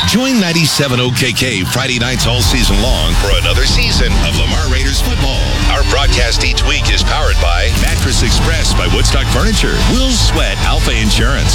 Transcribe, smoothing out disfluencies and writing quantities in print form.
Join 97 OKK Friday nights all season long for another season of Lamar Raiders football. Our broadcast each week is powered by Mattress Express by Woodstock Furniture, Will's Sweat Alpha Insurance,